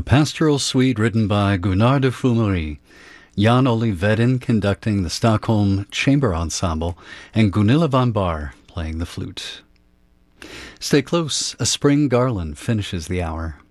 Pastoral Suite written by Gunnar de Fumery, Jan Ole Vedin conducting the Stockholm Chamber Ensemble, and Gunilla von Bahr playing the flute. Stay close, A Spring Garland finishes the hour.